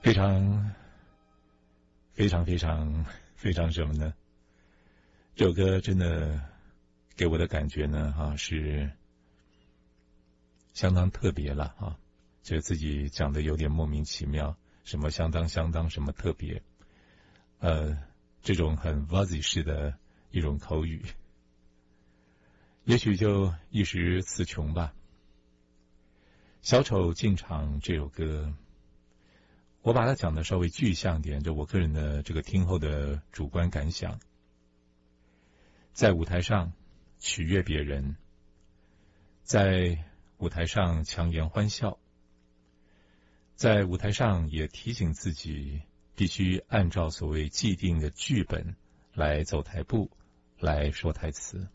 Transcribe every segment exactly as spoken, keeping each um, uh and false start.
非常非常非常非常什么呢？这首歌真的给我的感觉呢，哈、啊，是相当特别了啊！觉得自己讲的有点莫名其妙，什么相当相当什么特别，呃，这种很 Vazzy 式的一种口语，也许就一时词穷吧。小丑进场这首歌，我把它讲的稍微具象点，就我个人的这个听后的主观感想。在舞台上取悦别人，在舞台上强颜欢笑，在舞台上也提醒自己必须按照所谓既定的剧本来走台步，来说台词。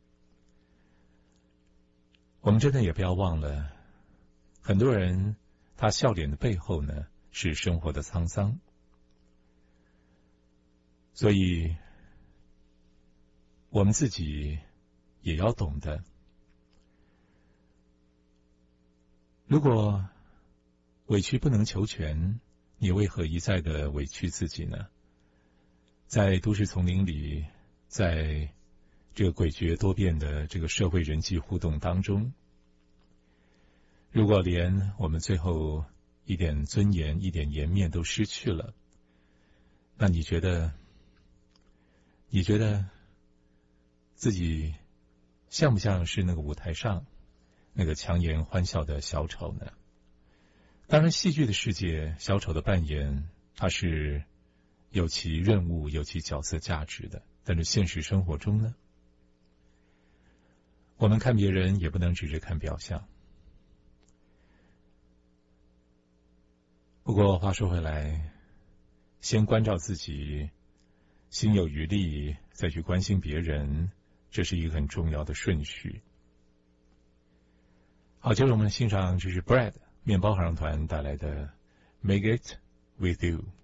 我们真的也不要忘了，很多人他笑脸的背后呢，是生活的沧桑。所以我们自己也要懂得，如果委屈不能求全，你为何一再的委屈自己呢？在都市丛林里，在这个诡谲多变的这个社会人际互动当中，如果连我们最后一点尊严、一点颜面都失去了，那你觉得你觉得自己像不像是那个舞台上那个强颜欢笑的小丑呢？当然，戏剧的世界，小丑的扮演，它是有其任务、有其角色价值的。但是现实生活中呢，我们看别人也不能只是看表象。不过话说回来，先关照自己，心有余力再去关心别人，这是一个很重要的顺序。好，接着我们欣赏这是 Bread 面包合唱团带来的 Make It With You。